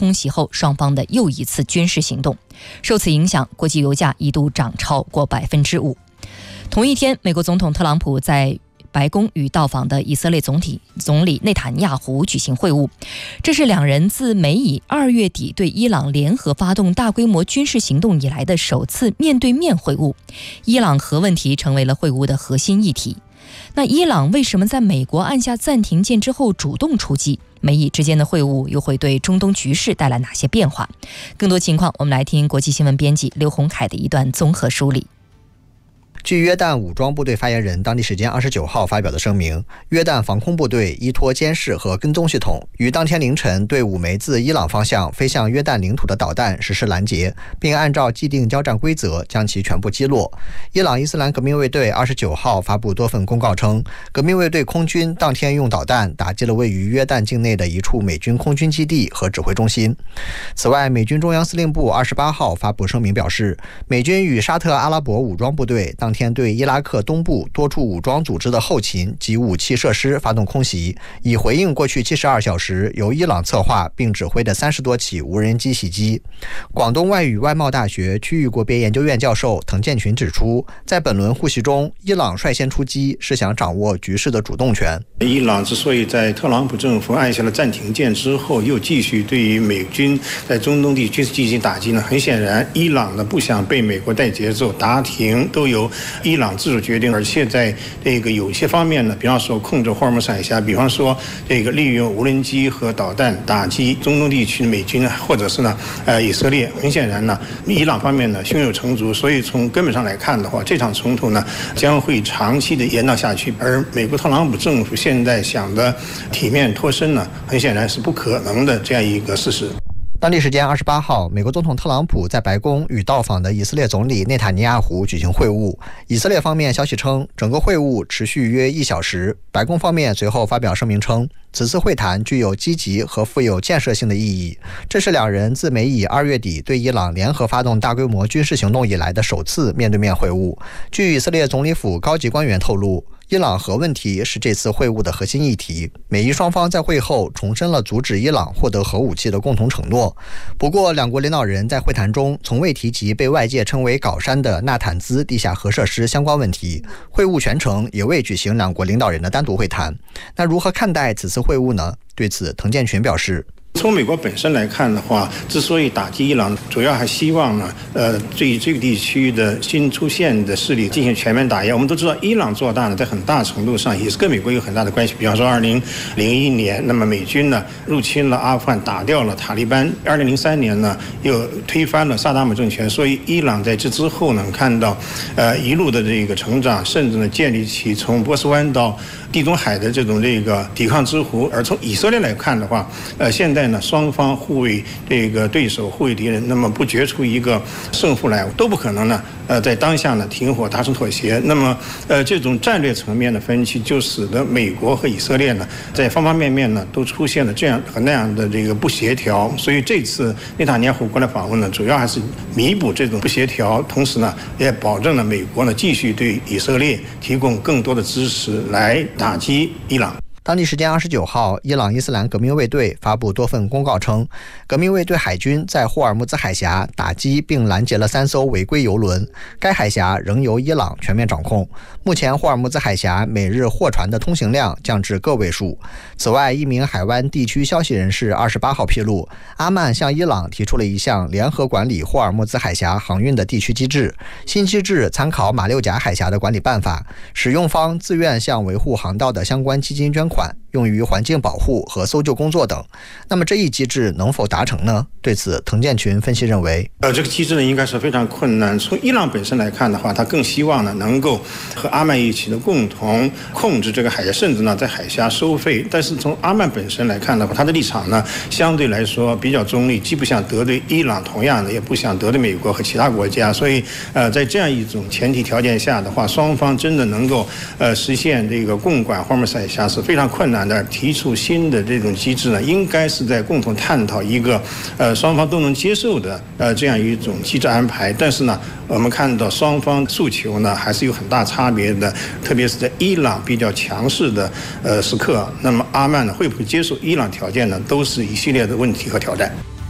空袭后双方的又一次军事行动。受此影响，国际油价一度涨超过5%。同一天，美国总统特朗普在白宫与到访的以色列总理内塔尼亚胡举行会晤，这是两人自美以2月底对伊朗联合发动大规模军事行动以来的首次面对面会晤。伊朗核问题成为了会晤的核心议题。那伊朗为什么在美国按下暂停键之后主动出击？美以之间的会晤又会对中东局势带来哪些变化？更多情况，我们来听国际新闻编辑刘洪凯的一段综合梳理。 据约旦武装部队发言人当地时间29号发表的声明，约旦防空部队依托监视和跟踪系统，于当天凌晨对5枚自伊朗方向飞向约旦领土的导弹实施拦截，并按照既定交战规则将其全部击落。伊朗伊斯兰革命卫队29号发布多份公告称，革命卫队空军当天用导弹打击了位于约旦境内的一处美军空军基地和指挥中心。此外，美军中央司令部28号发布声明表示，美军与沙特阿拉伯武装部队当天对伊拉克东部多处武装组织的后勤及武器设施发动空袭，以回应过去72小时由伊朗策划并指挥的30多起无人机袭击。广东外语外贸大学区域国别研究院教授滕建群指出，在本轮互袭中，伊朗率先出击是想掌握局势的主动权。 伊朗之所以在特朗普政府按下了暂停键之后又继续对于美军在中东地区进行打击呢，很显然伊朗呢不想被美国带节奏，打停都由伊朗自主决定，而且在这个有些方面呢，比方说控制霍尔木斯海峡，比方说这个利用无人机和导弹打击中东地区的美军，或者是呢以色列，很显然呢伊朗方面呢胸有成竹，所以从根本上来看的话，这场冲突呢将会长期的延宕下去，而美国特朗普政府现在想的体面脱身呢，很显然是不可能的这样一个事实。 当地时间28号，美国总统特朗普在白宫与到访的以色列总理内塔尼亚胡举行会晤。以色列方面消息称，整个会晤持续约1小时。白宫方面随后发表声明称，此次会谈具有积极和富有建设性的意义，这是两人自美以2月底对伊朗联合发动大规模军事行动以来的首次面对面会晤。据以色列总理府高级官员透露，伊朗核问题是这次会晤的核心议题，美伊双方在会后重申了阻止伊朗获得核武器的共同承诺。不过，两国领导人在会谈中从未提及被外界称为“搞山”的纳坦兹地下核设施相关问题，会晤全程也未举行两国领导人的单独会谈。那如何看待此次会晤呢？对此，滕建群表示， 从美国本身来看的话，之所以打击伊朗，主要还希望呢，对这个地区的新出现的势力进行全面打压。我们都知道，伊朗做大呢，在很大程度上也是跟美国有很大的关系。比方说，2001年，那么美军呢入侵了阿富汗，打掉了塔利班；2003年呢，又推翻了萨达姆政权。所以，伊朗在这之后呢，看到，一路的这个成长，甚至呢建立起从波斯湾到地中海的这种这个抵抗之湖。而从以色列来看的话，现在呢，双方互为这个对手，互为敌人，那么不决出一个胜负来，都不可能呢。在当下呢，停火达成妥协。那么，这种战略层面的分歧，就使得美国和以色列呢，在方方面面呢，都出现了这样和那样的这个不协调。所以这次内塔尼亚胡过来访问呢，主要还是弥补这种不协调，同时呢，也保证了美国呢继续对以色列提供更多的支持，来打击伊朗。 当地时间29号，伊朗伊斯兰革命卫队发布多份公告称，革命卫队海军在霍尔木兹海峡打击并拦截了3艘违规油轮，该海峡仍由伊朗全面掌控。目前，霍尔木兹海峡每日货船的通行量降至个位数。此外，一名海湾地区消息人士28号披露，阿曼向伊朗提出了一项联合管理霍尔木兹海峡航运的地区机制，新机制参考马六甲海峡的管理办法，使用方自愿向维护航道的相关基金捐款，用于环境保护和搜救工作等。那么这一机制能否达成呢？对此，滕建群分析认为， 这个机制呢应该是非常困难。从伊朗本身来看的话，他更希望呢能够和阿曼一起的共同控制这个海峡，甚至呢在海峡收费。但是从阿曼本身来看的话，他的立场呢相对来说比较中立，既不想得罪伊朗，同样的也不想得罪美国和其他国家。所以在这样一种前提条件下的话，双方真的能够实现这个共管霍尔木兹海峡是非常困难的。提出新的这种机制呢，应该是在共同探讨一个双方都能接受的这样一种机制安排。但是呢，我们看到双方诉求呢还是有很大差别的，特别是在伊朗比较强势的时刻，那么阿曼呢会不会接受伊朗条件呢，都是一系列的问题和挑战。